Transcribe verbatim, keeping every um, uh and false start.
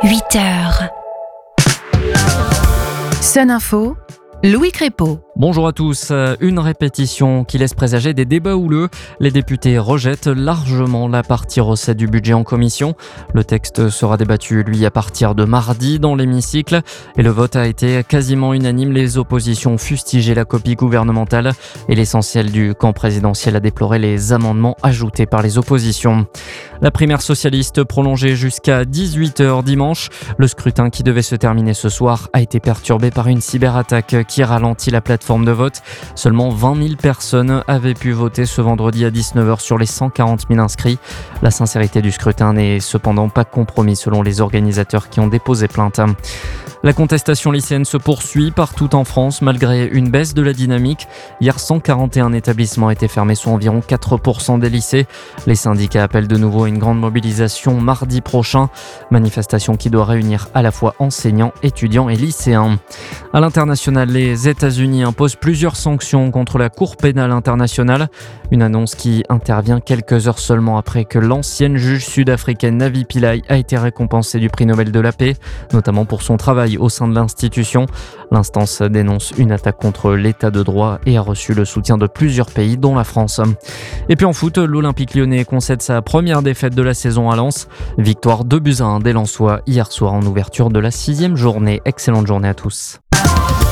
huit heures. Sun Info, Louis Crépeau. Bonjour à tous. Une répétition qui laisse présager des débats houleux. Les députés rejettent largement la partie recette du budget en commission. Le texte sera débattu, lui, à partir de mardi dans l'hémicycle. Et le vote a été quasiment unanime. Les oppositions ont fustigé la copie gouvernementale. Et l'essentiel du camp présidentiel a déploré les amendements ajoutés par les oppositions. La primaire socialiste prolongée jusqu'à dix-huit heures dimanche. Le scrutin qui devait se terminer ce soir a été perturbé par une cyberattaque qui ralentit la plateforme de vote. Seulement vingt mille personnes avaient pu voter ce vendredi à dix-neuf heures sur les cent quarante mille inscrits. La sincérité du scrutin n'est cependant pas compromise selon les organisateurs qui ont déposé plainte. La contestation lycéenne se poursuit partout en France malgré une baisse de la dynamique. Hier, cent quarante et un établissements étaient fermés, soit environ quatre pour cent des lycées. Les syndicats appellent de nouveau à une grande mobilisation mardi prochain. Manifestation qui doit réunir à la fois enseignants, étudiants et lycéens. À l'international, les États-Unis imposent plusieurs sanctions contre la Cour pénale internationale. Une annonce qui intervient quelques heures seulement après que l'ancienne juge sud-africaine Navi Pillay a été récompensée du prix Nobel de la paix, notamment pour son travail au sein de l'institution. L'instance dénonce une attaque contre l'état de droit et a reçu le soutien de plusieurs pays, dont la France. Et puis en foot, l'Olympique lyonnais concède sa première défaite de la saison à Lens. Victoire deux buts à un des Lensois hier soir en ouverture de la sixième journée. Excellente journée à tous.